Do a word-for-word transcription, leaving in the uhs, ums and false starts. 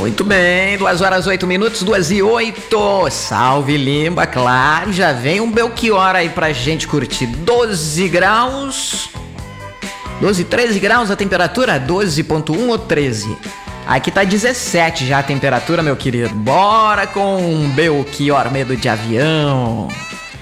Muito bem, duas horas oito minutos, duas e oito. Salve Limba, claro, já vem um Belchior aí pra gente curtir. doze graus, doze, treze graus a temperatura, doze ponto um ou treze? Aqui tá dezessete já a temperatura, meu querido. Bora com um Belchior, medo de avião.